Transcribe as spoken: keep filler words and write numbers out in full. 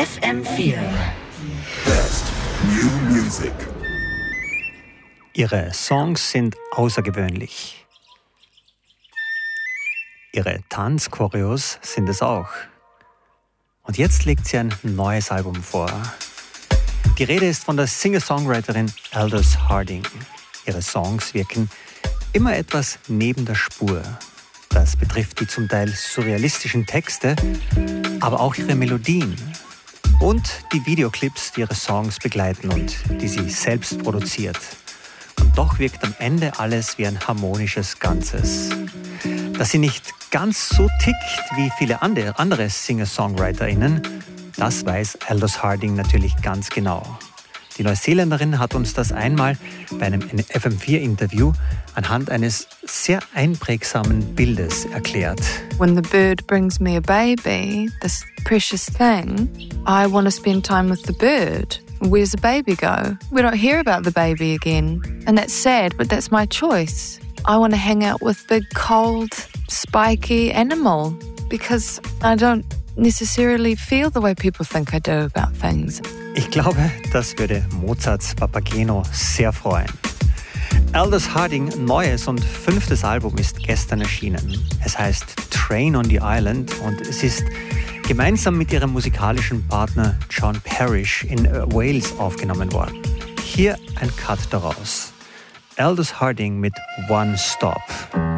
F M vier. Best New Music. Ihre Songs sind außergewöhnlich. Ihre Tanzchoreos sind es auch. Und jetzt legt sie ein neues Album vor. Die Rede ist von der Singer-Songwriterin Aldous Harding. Ihre Songs wirken immer etwas neben der Spur. Das betrifft die zum Teil surrealistischen Texte, aber auch ihre Melodien und die Videoclips, die ihre Songs begleiten und die sie selbst produziert. Und doch wirkt am Ende alles wie ein harmonisches Ganzes. Dass sie nicht ganz so tickt wie viele andere Singer-SongwriterInnen, das weiß Aldous Harding natürlich ganz genau. Die Neuseeländerin hat uns das einmal bei einem F M vier Interview anhand eines sehr einprägsamen Bildes erklärt. When the bird brings me a baby, this precious thing, I want to spend time with the bird. Where's the baby go? We don't hear about the baby again. And that's sad, but that's my choice. I want to hang out with big, cold, spiky animal because I don't necessarily feel the way people think I do about things. Ich glaube, das würde Mozarts Papageno sehr freuen. Aldous Harding neues und fünftes Album ist gestern erschienen. Es heißt Train on the Island und es ist gemeinsam mit ihrem musikalischen Partner John Parrish in Wales aufgenommen worden. Hier ein Cut daraus. Aldous Harding mit One Stop.